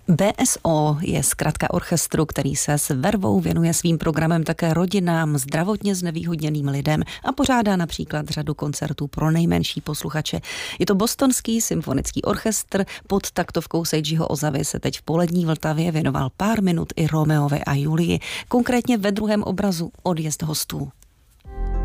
BSO je zkratka orchestru, který se s vervou věnuje svým programem také rodinám, zdravotně znevýhodněným lidem a pořádá například řadu koncertů pro nejmenší posluchače. Je to bostonský symfonický orchestr, pod taktovkou Seijiho Ozavy se teď v Polední Vltavě věnoval pár minut i Romeovi a Julii, konkrétně ve druhém obrazu Odjezd hostů.